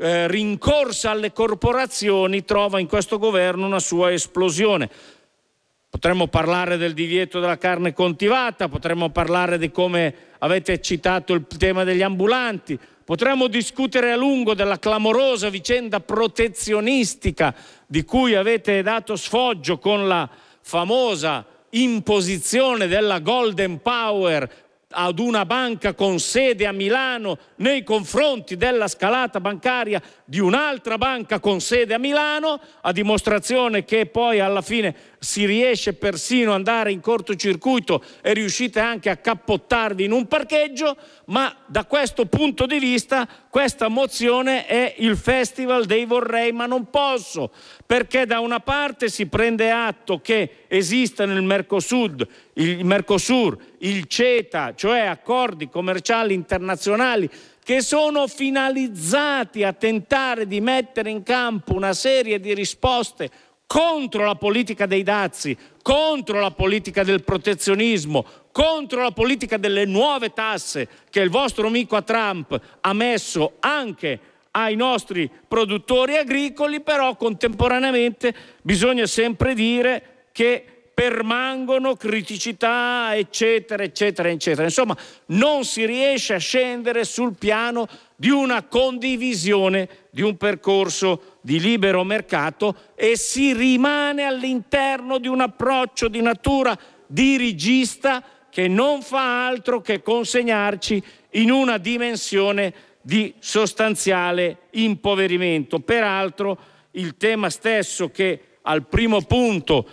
L: rincorsa alle corporazioni trova in questo governo una sua esplosione. Potremmo parlare del divieto della carne coltivata, potremmo parlare di come avete citato il tema degli ambulanti, potremmo discutere a lungo della clamorosa vicenda protezionistica di cui avete dato sfoggio con la famosa imposizione della Golden Power ad una banca con sede a Milano nei confronti della scalata bancaria di un'altra banca con sede a Milano, a dimostrazione che poi alla fine si riesce persino ad andare in cortocircuito e riuscite anche a cappottarvi in un parcheggio. Ma da questo punto di vista questa mozione è il festival dei vorrei ma non posso, perché da una parte si prende atto che esiste nel Mercosur, il CETA, cioè accordi commerciali internazionali che sono finalizzati a tentare di mettere in campo una serie di risposte contro la politica dei dazi, contro la politica del protezionismo, contro la politica delle nuove tasse che il vostro amico Trump ha messo anche ai nostri produttori agricoli. Però contemporaneamente bisogna sempre dire che permangono criticità, eccetera, eccetera, eccetera. Insomma, non si riesce a scendere sul piano di una condivisione di un percorso di libero mercato e si rimane all'interno di un approccio di natura dirigista che non fa altro che consegnarci in una dimensione di sostanziale impoverimento. Peraltro il tema stesso che al primo punto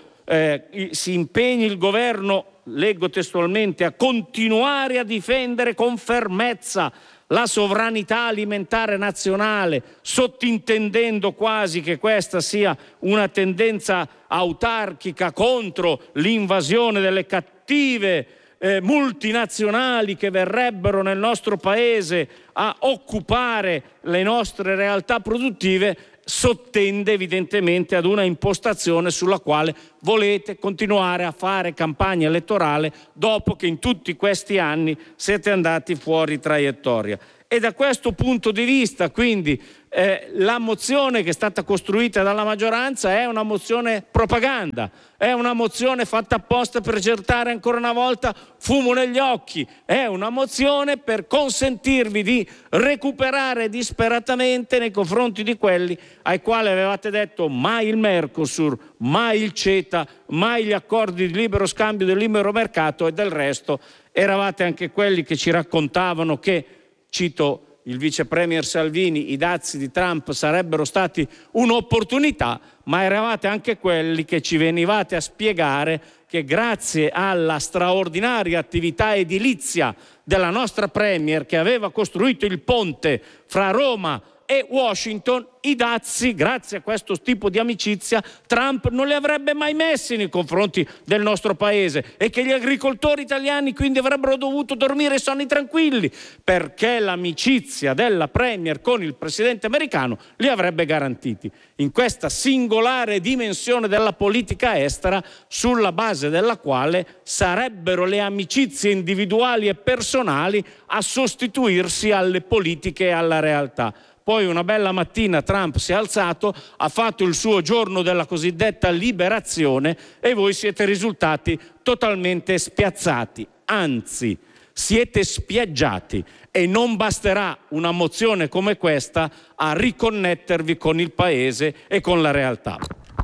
L: si impegni il governo, leggo testualmente, a continuare a difendere con fermezza la sovranità alimentare nazionale, sottintendendo quasi che questa sia una tendenza autarchica contro l'invasione delle cattive multinazionali che verrebbero nel nostro paese a occupare le nostre realtà produttive, sottende evidentemente ad una impostazione sulla quale volete continuare a fare campagna elettorale dopo che in tutti questi anni siete andati fuori traiettoria. E da questo punto di vista, quindi, la mozione che è stata costruita dalla maggioranza è una mozione propaganda, è una mozione fatta apposta per gettare ancora una volta fumo negli occhi, è una mozione per consentirvi di recuperare disperatamente nei confronti di quelli ai quali avevate detto mai il Mercosur, mai il CETA, mai gli accordi di libero scambio del libero mercato, e del resto eravate anche quelli che ci raccontavano che, cito il vice premier Salvini, i dazi di Trump sarebbero stati un'opportunità, ma eravate anche quelli che ci venivate a spiegare che grazie alla straordinaria attività edilizia della nostra premier, che aveva costruito il ponte fra Roma e Washington, i dazi, grazie a questo tipo di amicizia, Trump non li avrebbe mai messi nei confronti del nostro paese, e che gli agricoltori italiani quindi avrebbero dovuto dormire sonni tranquilli, perché l'amicizia della premier con il presidente americano li avrebbe garantiti. In questa singolare dimensione della politica estera, sulla base della quale sarebbero le amicizie individuali e personali a sostituirsi alle politiche e alla realtà. Poi una bella mattina Trump si è alzato, ha fatto il suo giorno della cosiddetta liberazione e voi siete risultati totalmente spiazzati, anzi siete spiaggiati, e non basterà una mozione come questa a riconnettervi con il paese e con la realtà.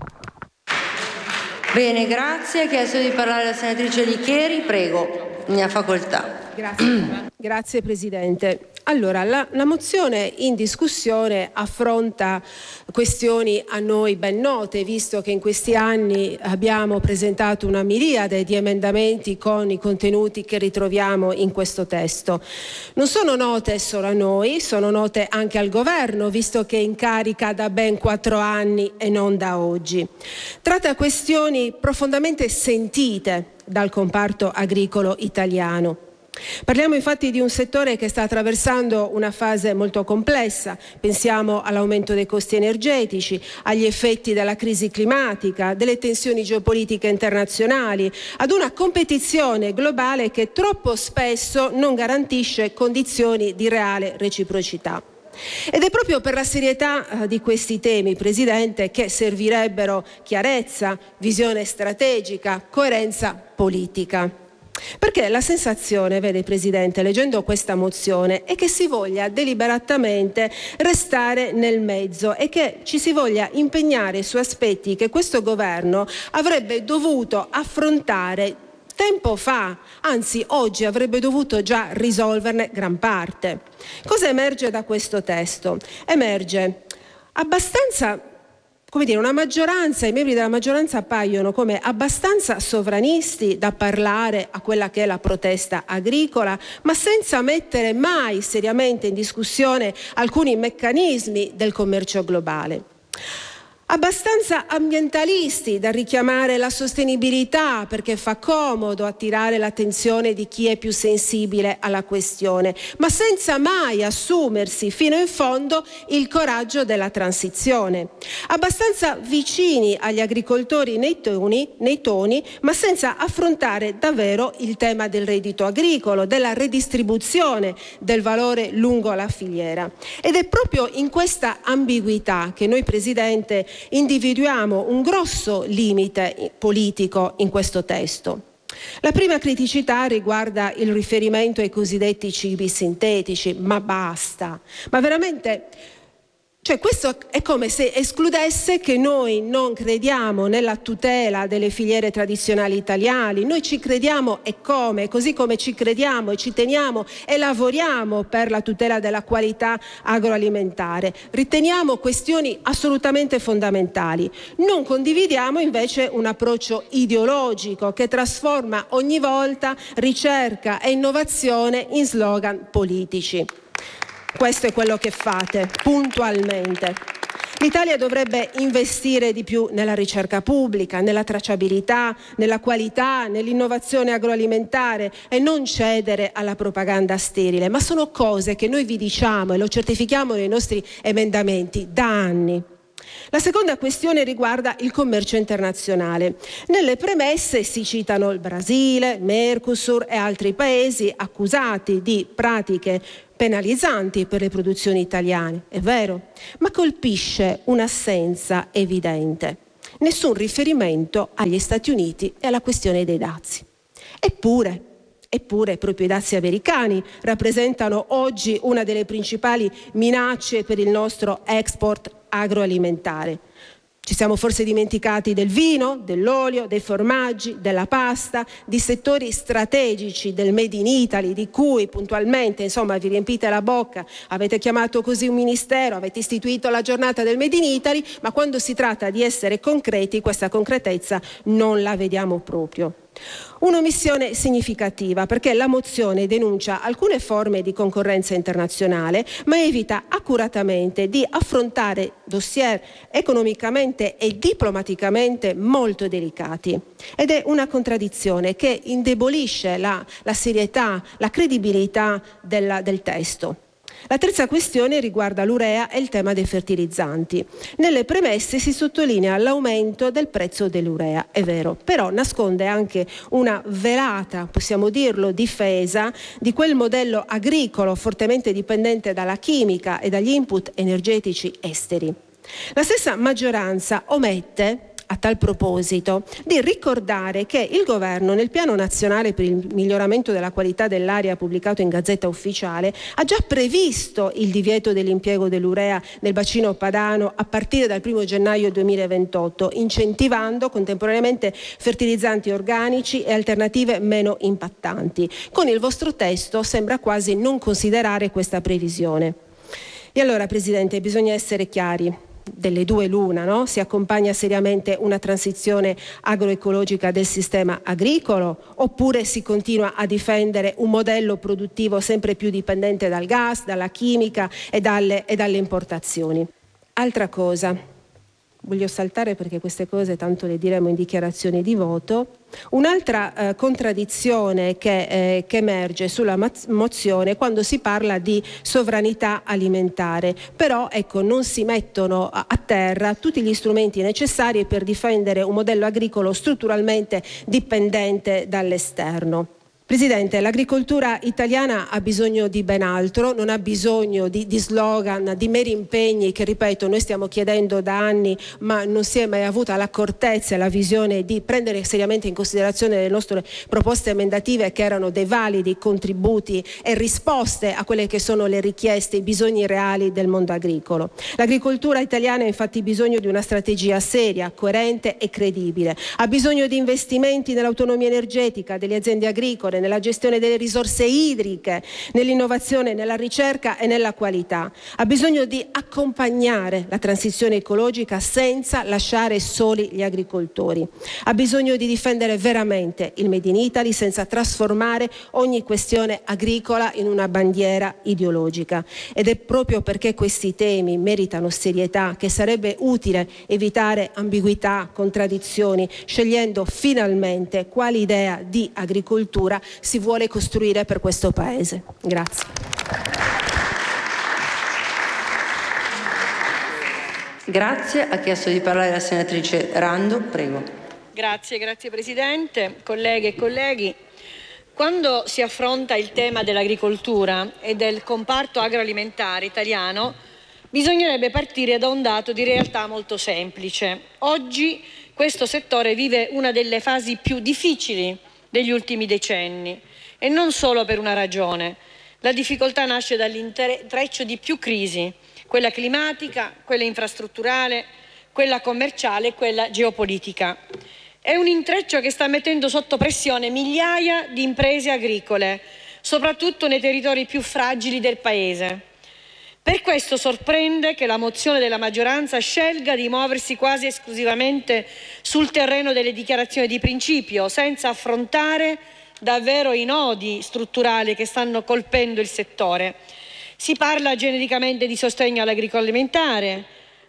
J: Bene, grazie. Ha chiesto di parlare la senatrice Licheri, prego, ne ha facoltà.
M: Grazie Presidente. Allora, la mozione in discussione affronta questioni a noi ben note, visto che in questi anni abbiamo presentato una miriade di emendamenti con i contenuti che ritroviamo in questo testo. Non sono note solo a noi, sono note anche al governo, visto che è in carica da ben 4 anni e non da oggi. Tratta questioni profondamente sentite dal comparto agricolo italiano. Parliamo infatti di un settore che sta attraversando una fase molto complessa. Pensiamo all'aumento dei costi energetici, agli effetti della crisi climatica, delle tensioni geopolitiche internazionali, ad una competizione globale che troppo spesso non garantisce condizioni di reale reciprocità. Ed è proprio per la serietà di questi temi, Presidente, che servirebbero chiarezza, visione strategica, coerenza politica. Perché la sensazione, vede Presidente, leggendo questa mozione, è che si voglia deliberatamente restare nel mezzo e che ci si voglia impegnare su aspetti che questo governo avrebbe dovuto affrontare tempo fa, anzi oggi avrebbe dovuto già risolverne gran parte. Cosa emerge da questo testo? Emerge abbastanza, una maggioranza, i membri della maggioranza appaiono come abbastanza sovranisti da parlare a quella che è la protesta agricola, ma senza mettere mai seriamente in discussione alcuni meccanismi del commercio globale. Abbastanza ambientalisti da richiamare la sostenibilità perché fa comodo attirare l'attenzione di chi è più sensibile alla questione, ma senza mai assumersi fino in fondo il coraggio della transizione. Abbastanza vicini agli agricoltori nei toni, ma senza affrontare davvero il tema del reddito agricolo, della redistribuzione del valore lungo la filiera. Ed è proprio in questa ambiguità che noi, Presidente, individuiamo un grosso limite politico in questo testo. La prima criticità riguarda il riferimento ai cosiddetti cibi sintetici, ma basta. Ma veramente Cioè questo è come se escludesse che noi non crediamo nella tutela delle filiere tradizionali italiane. Noi ci crediamo e come, così come ci crediamo e ci teniamo e lavoriamo per la tutela della qualità agroalimentare. Riteniamo questioni assolutamente fondamentali. Non condividiamo invece un approccio ideologico che trasforma ogni volta ricerca e innovazione in slogan politici. Questo è quello che fate puntualmente. L'Italia dovrebbe investire di più nella ricerca pubblica, nella tracciabilità, nella qualità, nell'innovazione agroalimentare e non cedere alla propaganda sterile. Ma sono cose che noi vi diciamo e lo certifichiamo nei nostri emendamenti da anni. La seconda questione riguarda il commercio internazionale. Nelle premesse si citano il Brasile, Mercosur e altri paesi accusati di pratiche penalizzanti per le produzioni italiane. È vero, ma colpisce un'assenza evidente. Nessun riferimento agli Stati Uniti e alla questione dei dazi. Eppure proprio i dazi americani rappresentano oggi una delle principali minacce per il nostro export agroalimentare. Ci siamo forse dimenticati del vino, dell'olio, dei formaggi, della pasta, di settori strategici del Made in Italy, di cui puntualmente, vi riempite la bocca, avete chiamato così un ministero, avete istituito la giornata del Made in Italy, ma quando si tratta di essere concreti, questa concretezza non la vediamo proprio. Un'omissione significativa perché la mozione denuncia alcune forme di concorrenza internazionale ma evita accuratamente di affrontare dossier economicamente e diplomaticamente molto delicati ed è una contraddizione che indebolisce la serietà, la credibilità del testo. La terza questione riguarda l'urea e il tema dei fertilizzanti. Nelle premesse si sottolinea l'aumento del prezzo dell'urea, è vero, però nasconde anche una velata, possiamo dirlo, difesa di quel modello agricolo fortemente dipendente dalla chimica e dagli input energetici esteri. La stessa maggioranza omette a tal proposito di ricordare che il governo nel piano nazionale per il miglioramento della qualità dell'aria pubblicato in Gazzetta Ufficiale ha già previsto il divieto dell'impiego dell'urea nel bacino padano a partire dal 1 gennaio 2028, incentivando contemporaneamente fertilizzanti organici e alternative meno impattanti. Con il vostro testo sembra quasi non considerare questa previsione. E allora, Presidente, bisogna essere chiari. Delle due l'una, no? Si accompagna seriamente una transizione agroecologica del sistema agricolo oppure si continua a difendere un modello produttivo sempre più dipendente dal gas, dalla chimica e dalle importazioni. Altra cosa, voglio saltare perché queste cose tanto le diremo in dichiarazioni di voto. Un'altra contraddizione che emerge sulla mozione quando si parla di sovranità alimentare, però non si mettono a terra tutti gli strumenti necessari per difendere un modello agricolo strutturalmente dipendente dall'esterno. Presidente, l'agricoltura italiana ha bisogno di ben altro, non ha bisogno di slogan, di meri impegni che, ripeto, noi stiamo chiedendo da anni, ma non si è mai avuta l'accortezza e la visione di prendere seriamente in considerazione le nostre proposte emendative che erano dei validi contributi e risposte a quelle che sono le richieste, i bisogni reali del mondo agricolo. L'agricoltura italiana ha infatti bisogno di una strategia seria, coerente e credibile. Ha bisogno di investimenti nell'autonomia energetica delle aziende agricole, nella gestione delle risorse idriche, nell'innovazione, nella ricerca e nella qualità. Ha bisogno di accompagnare la transizione ecologica senza lasciare soli gli agricoltori. Ha bisogno di difendere veramente il Made in Italy senza trasformare ogni questione agricola in una bandiera ideologica. Ed è proprio perché questi temi meritano serietà che sarebbe utile evitare ambiguità, contraddizioni, scegliendo finalmente quale idea di agricoltura si vuole costruire per questo Paese. Grazie.
J: Grazie. Ha chiesto di parlare la senatrice Rando, prego.
N: Grazie Presidente, colleghe e colleghi. Quando si affronta il tema dell'agricoltura e del comparto agroalimentare italiano, bisognerebbe partire da un dato di realtà molto semplice. Oggi questo settore vive una delle fasi più difficili degli ultimi decenni e non solo per una ragione. La difficoltà nasce dall'intreccio di più crisi quella climatica, quella infrastrutturale, quella commerciale e quella geopolitica. È un intreccio che sta mettendo sotto pressione migliaia di imprese agricole, soprattutto nei territori più fragili del Paese. Per questo sorprende che la mozione della maggioranza scelga di muoversi quasi esclusivamente sul terreno delle dichiarazioni di principio, senza affrontare davvero i nodi strutturali che stanno colpendo il settore. Si parla genericamente di sostegno all'agroalimentare,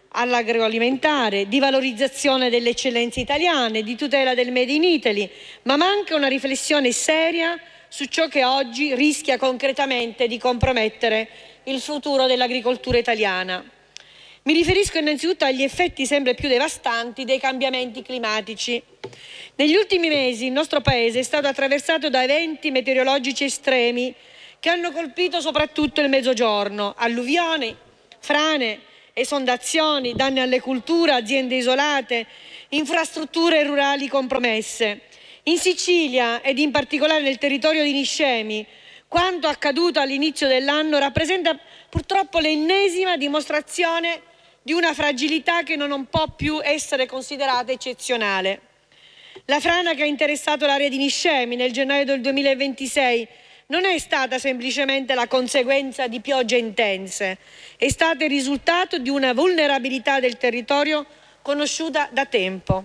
N: di valorizzazione delle eccellenze italiane, di tutela del Made in Italy, ma manca una riflessione seria su ciò che oggi rischia concretamente di compromettere il futuro dell'agricoltura italiana. Mi riferisco innanzitutto agli effetti sempre più devastanti dei cambiamenti climatici. Negli ultimi mesi il nostro Paese è stato attraversato da eventi meteorologici estremi che hanno colpito soprattutto il Mezzogiorno: alluvioni, frane, esondazioni, danni alle culture, aziende isolate, infrastrutture rurali compromesse. In Sicilia ed in particolare nel territorio di Niscemi, quanto accaduto all'inizio dell'anno rappresenta purtroppo l'ennesima dimostrazione di una fragilità che non può più essere considerata eccezionale. La frana che ha interessato l'area di Niscemi nel gennaio del 2026 non è stata semplicemente la conseguenza di piogge intense, è stato il risultato di una vulnerabilità del territorio conosciuta da tempo.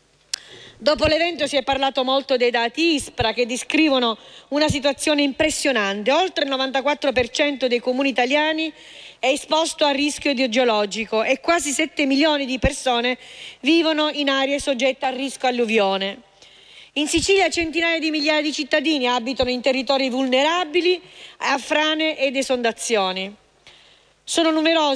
N: Dopo l'evento si è parlato molto dei dati ISPRA che descrivono una situazione impressionante. Oltre il 94% dei comuni italiani è esposto a rischio idrogeologico e quasi 7 milioni di persone vivono in aree soggette a rischio alluvione. In Sicilia centinaia di migliaia di cittadini abitano in territori vulnerabili a frane ed esondazioni. Sono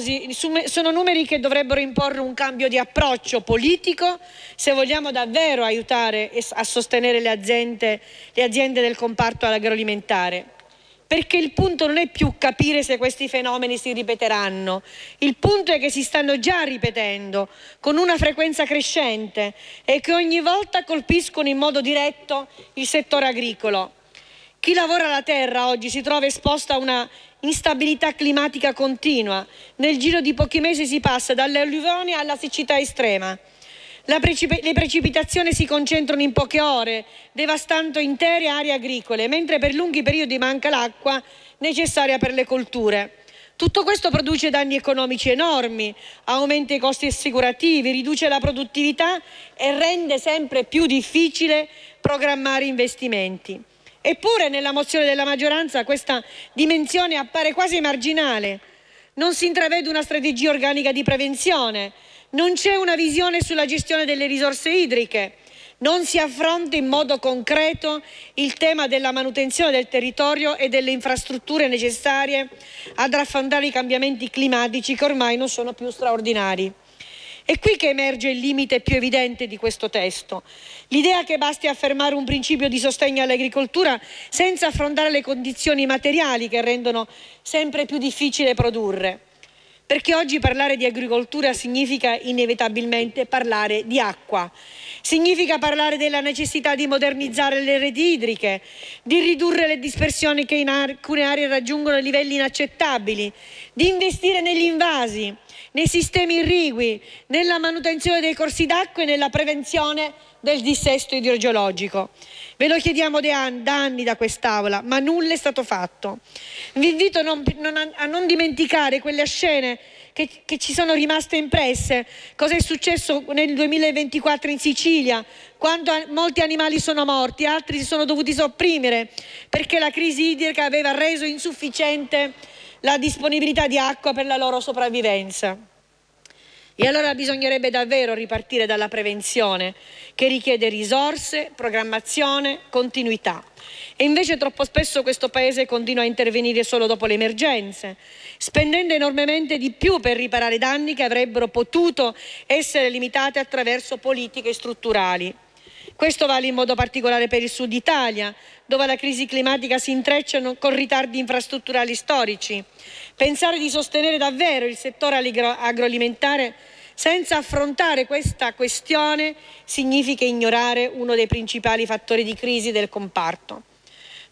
N: numeri che dovrebbero imporre un cambio di approccio politico se vogliamo davvero aiutare a sostenere le aziende del comparto agroalimentare. Perché il punto non è più capire se questi fenomeni si ripeteranno, il punto è che si stanno già ripetendo con una frequenza crescente e che ogni volta colpiscono in modo diretto il settore agricolo. Chi lavora la terra oggi si trova esposto a una instabilità climatica continua. Nel giro di pochi mesi si passa dalle alluvioni alla siccità estrema. Le precipitazioni si concentrano in poche ore, devastando intere aree agricole, mentre per lunghi periodi manca l'acqua necessaria per le colture. Tutto questo produce danni economici enormi, aumenta i costi assicurativi, riduce la produttività e rende sempre più difficile programmare investimenti. Eppure nella mozione della maggioranza questa dimensione appare quasi marginale. Non si intravede una strategia organica di prevenzione, non c'è una visione sulla gestione delle risorse idriche, non si affronta in modo concreto il tema della manutenzione del territorio e delle infrastrutture necessarie ad affrontare i cambiamenti climatici che ormai non sono più straordinari. È qui che emerge il limite più evidente di questo testo. L'idea che basti affermare un principio di sostegno all'agricoltura senza affrontare le condizioni materiali che rendono sempre più difficile produrre. Perché oggi parlare di agricoltura significa inevitabilmente parlare di acqua. Significa parlare della necessità di modernizzare le reti idriche, di ridurre le dispersioni che in alcune aree raggiungono livelli inaccettabili, di investire negli invasi, nei sistemi irrigui, nella manutenzione dei corsi d'acqua e nella prevenzione del dissesto idrogeologico. Ve lo chiediamo da anni da quest'Aula, ma nulla è stato fatto. Vi invito a non dimenticare quelle scene che ci sono rimaste impresse. Cosa è successo nel 2024 in Sicilia, quando molti animali sono morti, altri si sono dovuti sopprimere perché la crisi idrica aveva reso insufficiente la disponibilità di acqua per la loro sopravvivenza. E allora bisognerebbe davvero ripartire dalla prevenzione, che richiede risorse, programmazione, continuità. E invece troppo spesso questo Paese continua a intervenire solo dopo le emergenze, spendendo enormemente di più per riparare danni che avrebbero potuto essere limitati attraverso politiche strutturali. Questo vale in modo particolare per il Sud Italia, dove la crisi climatica si intreccia con ritardi infrastrutturali storici. Pensare di sostenere davvero il settore agroalimentare senza affrontare questa questione significa ignorare uno dei principali fattori di crisi del comparto.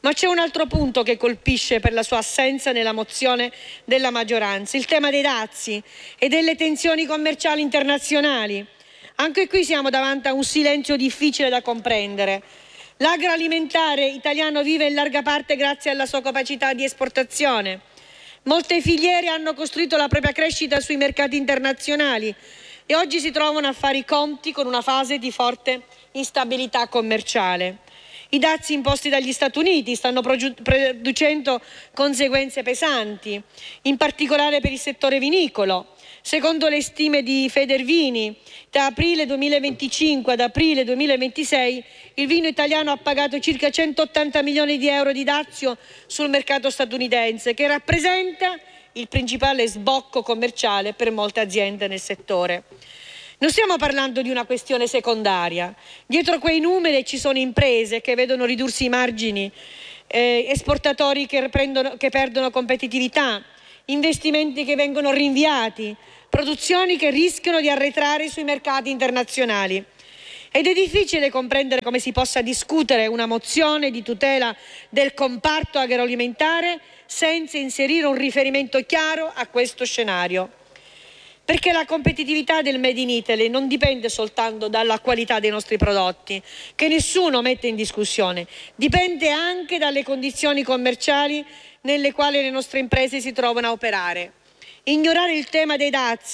N: Ma c'è un altro punto che colpisce per la sua assenza nella mozione della maggioranza, il tema dei dazi e delle tensioni commerciali internazionali. Anche qui siamo davanti a un silenzio difficile da comprendere. L'agroalimentare italiano vive in larga parte grazie alla sua capacità di esportazione. Molte filiere hanno costruito la propria crescita sui mercati internazionali e oggi si trovano a fare i conti con una fase di forte instabilità commerciale. I dazi imposti dagli Stati Uniti stanno producendo conseguenze pesanti, in particolare per il settore vinicolo. Secondo le stime di Federvini, da aprile 2025 ad aprile 2026 il vino italiano ha pagato circa 180 milioni di euro di dazio sul mercato statunitense, che rappresenta il principale sbocco commerciale per molte aziende nel settore. Non stiamo parlando di una questione secondaria. Dietro quei numeri ci sono imprese che vedono ridursi i margini, esportatori che perdono competitività, investimenti che vengono rinviati, produzioni che rischiano di arretrare sui mercati internazionali. Ed è difficile comprendere come si possa discutere una mozione di tutela del comparto agroalimentare senza inserire un riferimento chiaro a questo scenario. Perché la competitività del Made in Italy non dipende soltanto dalla qualità dei nostri prodotti, che nessuno mette in discussione, dipende anche dalle condizioni commerciali nelle quali le nostre imprese si trovano a operare. Ignorare il tema dei dazi